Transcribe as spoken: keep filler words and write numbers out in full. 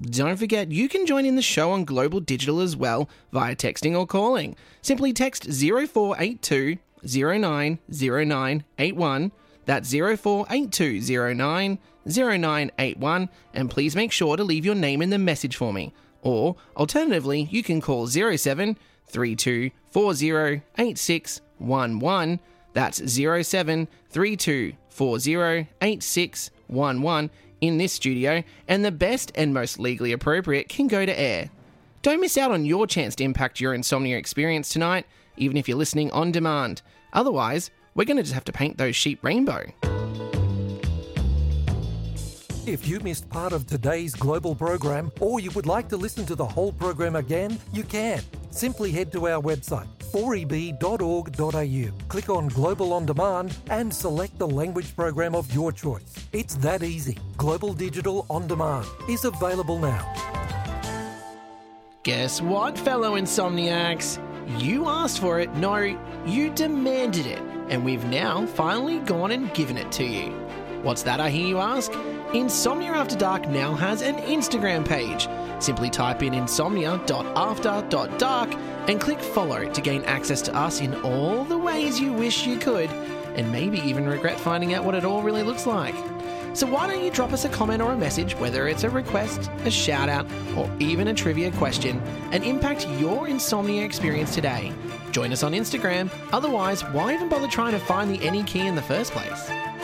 Don't forget, you can join in the show on Global Digital as well via texting or calling. Simply text zero four eight two zero nine zero nine eight one. That's zero four eight two zero nine zero nine eight one, and please make sure to leave your name in the message for me. Or, alternatively, you can call zero seven three two four zero eight six one one. That's zero seven three two four zero eight six one one in this studio, and the best and most legally appropriate can go to air. Don't miss out on your chance to impact your insomnia experience tonight, even if you're listening on demand. Otherwise, we're going to just have to paint those sheep rainbow. If you missed part of today's Global program, or you would like to listen to the whole program again, you can. Simply head to our website, four e b dot org dot a u. Click on Global On Demand and select the language program of your choice. It's that easy. Global Digital On Demand is available now. Guess what, fellow insomniacs? You asked for it, no, you demanded it, and we've now finally gone and given it to you. What's that, I hear you ask? Insomnia After Dark now has an Instagram page. Simply type in insomnia dot after dot dark and click follow to gain access to us in all the ways you wish you could, and maybe even regret finding out what it all really looks like. So why don't you drop us a comment or a message, whether it's a request, a shout out, or even a trivia question, and impact your insomnia experience today. Join us on Instagram, otherwise why even bother trying to find the any key in the first place?